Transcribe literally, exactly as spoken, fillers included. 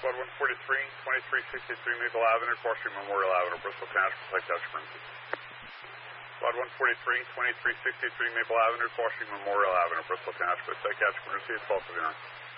Squad one forty-three, twenty-three sixty-three Maple Avenue, crossing Memorial Avenue, Bristol Township, Lake Couch Emergency. Squad one forty-three, twenty-three sixty-three Maple Avenue, crossing Memorial Avenue, Bristol Township, Lake Couch Emergency, it's twelve fifty-nine.